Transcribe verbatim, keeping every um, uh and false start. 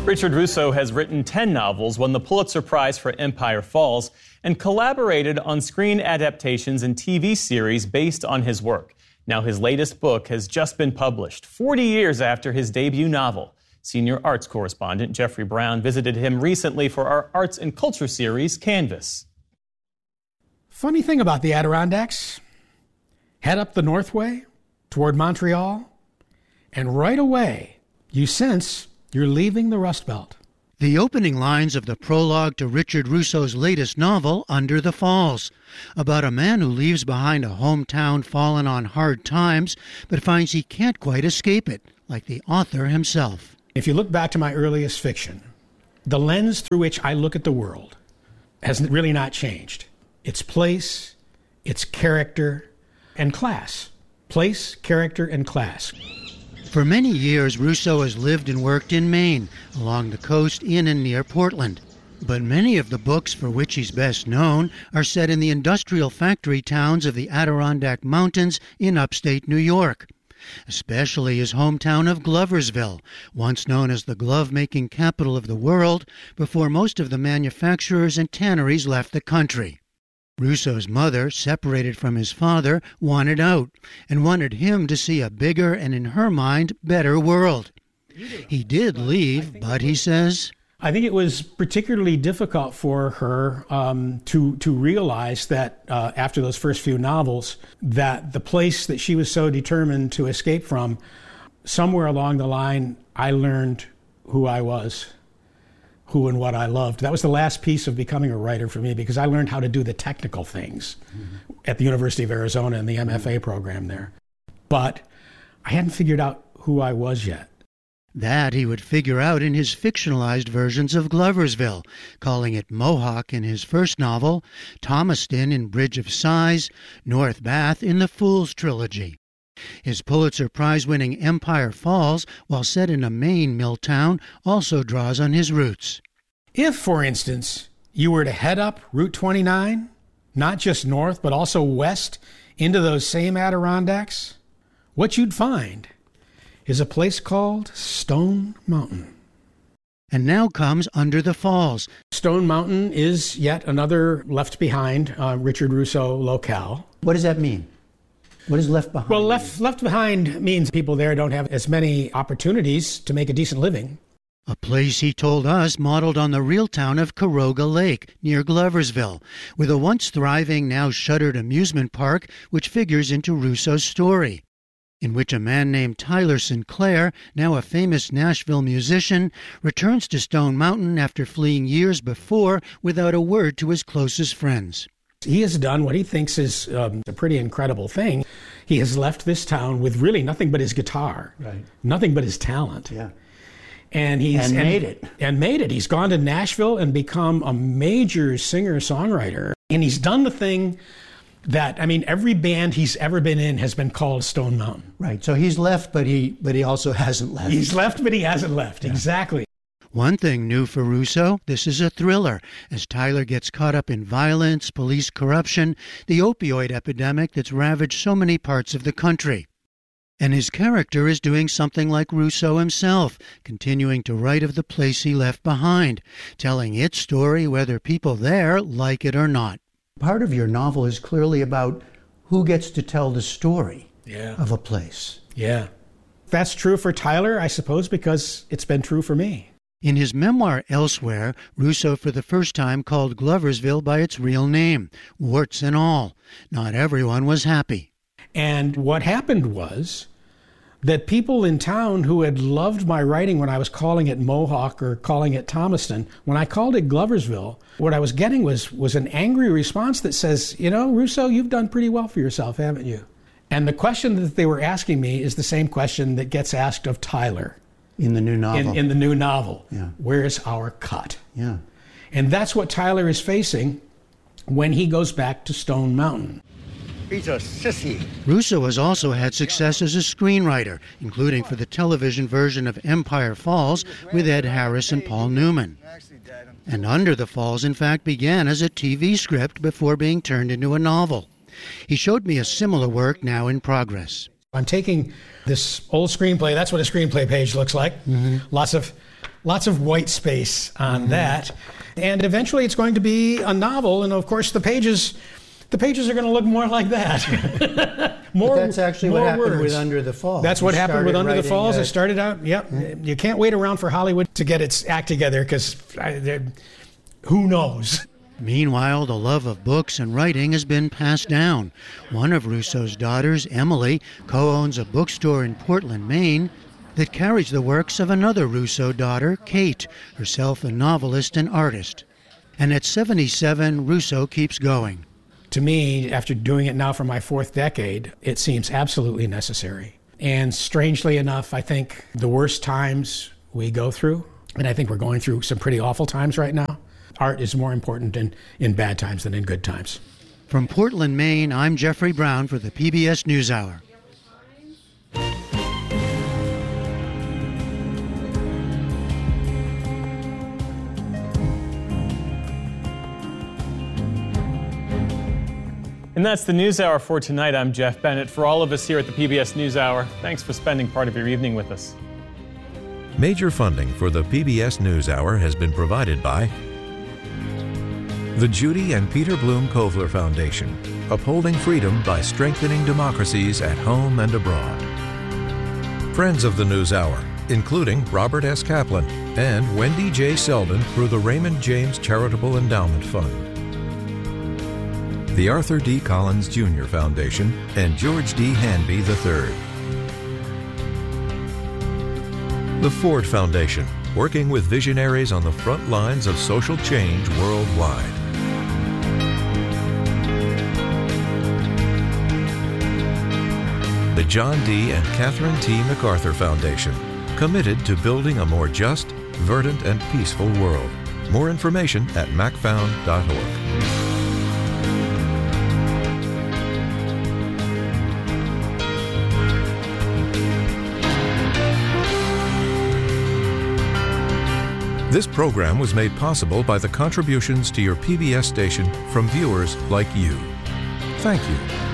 Richard Russo has written ten novels, won the Pulitzer Prize for Empire Falls, and collaborated on screen adaptations and T V series based on his work. Now his latest book has just been published, forty years after his debut novel. Senior arts correspondent Jeffrey Brown visited him recently for our Arts and Culture series, Canvas. Funny thing about the Adirondacks, head up the Northway toward Montreal, and right away you sense you're leaving the Rust Belt. The opening lines of the prologue to Richard Russo's latest novel, Under the Falls, about a man who leaves behind a hometown fallen on hard times, but finds he can't quite escape it, like the author himself. If you look back to my earliest fiction, the lens through which I look at the world has really not changed. Its place, its character, and class. Place, character, and class. For many years, Russo has lived and worked in Maine, along the coast in and near Portland. But many of the books for which he's best known are set in the industrial factory towns of the Adirondack Mountains in upstate New York, especially his hometown of Gloversville, once known as the glove-making capital of the world, before most of the manufacturers and tanneries left the country. Russo's mother, separated from his father, wanted out and wanted him to see a bigger and, in her mind, better world. He did leave, but he says, I think it was particularly difficult for her um, to to realize that uh, after those first few novels, that the place that she was so determined to escape from, somewhere along the line, I learned who I was, who and what I loved. That was the last piece of becoming a writer for me, because I learned how to do the technical things mm-hmm. at the University of Arizona and the M F A program there. But I hadn't figured out who I was yet. That he would figure out in his fictionalized versions of Gloversville, calling it Mohawk in his first novel, Thomaston in Bridge of Sighs, North Bath in the Fool's Trilogy. His Pulitzer Prize-winning Empire Falls, while set in a Maine mill town, also draws on his roots. If, for instance, you were to head up Route twenty-nine, not just north, but also west into those same Adirondacks, what you'd find is a place called Stone Mountain. And now comes Under the Falls. Stone Mountain is yet another left behind uh, Richard Russo locale. What does that mean? What is left behind? Well, left left behind means people there don't have as many opportunities to make a decent living. A place, he told us, modeled on the real town of Caroga Lake, near Gloversville, with a once thriving, now shuttered amusement park which figures into Russo's story, in which a man named Tyler Sinclair, now a famous Nashville musician, returns to Stone Mountain after fleeing years before without a word to his closest friends. He has done what he thinks is um, a pretty incredible thing. He has left this town with really nothing but his guitar, right. nothing but his talent. Yeah. And he's and made and, it. And made it. He's gone to Nashville and become a major singer-songwriter. And he's done the thing that, I mean, every band he's ever been in has been called Stone Mountain. Right. So he's left, but he but he also hasn't left. He's left, but he hasn't left. Yeah. Exactly. One thing new for Russo, this is a thriller, as Tyler gets caught up in violence, police corruption, the opioid epidemic that's ravaged so many parts of the country. And his character is doing something like Russo himself, continuing to write of the place he left behind, telling its story whether people there like it or not. Part of your novel is clearly about who gets to tell the story yeah. of a place. Yeah. That's true for Tyler, I suppose, because it's been true for me. In his memoir Elsewhere, Russo for the first time called Gloversville by its real name, warts and all. Not everyone was happy. And what happened was that people in town who had loved my writing when I was calling it Mohawk or calling it Thomaston, when I called it Gloversville, what I was getting was, was an angry response that says, you know, Russo, you've done pretty well for yourself, haven't you? And the question that they were asking me is the same question that gets asked of Tyler. In the new novel. In, in the new novel. Yeah. Where's our cut? Yeah. And that's what Tyler is facing when he goes back to Stone Mountain. He's a sissy. Russo has also had success as a screenwriter, including for the television version of Empire Falls with Ed Harris and Paul Newman. And Under the Falls, in fact, began as a T V script before being turned into a novel. He showed me a similar work now in progress. I'm taking this old screenplay. That's what a screenplay page looks like. Mm-hmm. Lots of lots of white space on mm-hmm. that. And eventually it's going to be a novel, and of course the pages the pages are going to look more like that. more, but that's actually what happened words. with Under the Falls. That's what you happened with Under the Falls. A... It started out, yep. Mm-hmm. You can't wait around for Hollywood to get its act together, because who knows? Meanwhile, the love of books and writing has been passed down. One of Russo's daughters, Emily, co-owns a bookstore in Portland, Maine, that carries the works of another Russo daughter, Kate, herself a novelist and artist. And at seventy-seven, Russo keeps going. To me, after doing it now for my fourth decade, it seems absolutely necessary. And strangely enough, I think the worst times we go through, and I think we're going through some pretty awful times right now, art is more important in, in bad times than in good times. From Portland, Maine, I'm Jeffrey Brown for the P B S NewsHour. And that's the NewsHour for tonight. I'm Jeff Bennett. For all of us here at the P B S NewsHour, thanks for spending part of your evening with us. Major funding for the P B S NewsHour has been provided by the Judy and Peter Bloom Kovler Foundation, upholding freedom by strengthening democracies at home and abroad. Friends of the NewsHour, including Robert S. Kaplan and Wendy J. Selden through the Raymond James Charitable Endowment Fund. The Arthur D. Collins Junior Foundation and George D. Hanby the third. The Ford Foundation, working with visionaries on the front lines of social change worldwide. The John D. and Catherine T. MacArthur Foundation, committed to building a more just, verdant, and peaceful world. More information at mac found dot org. This program was made possible by the contributions to your P B S station from viewers like you. Thank you.